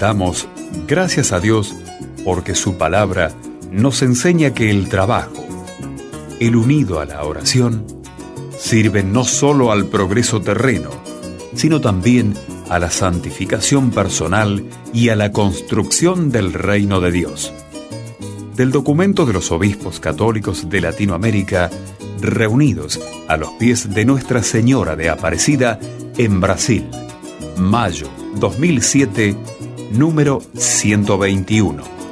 Damos gracias a Dios porque su palabra nos enseña que el trabajo, el unido a la oración, sirve no solo al progreso terreno, sino también a la santificación personal y a la construcción del reino de Dios. Del documento de los obispos católicos de Latinoamérica, reunidos a los pies de Nuestra Señora de Aparecida en Brasil, mayo 2007, número 121.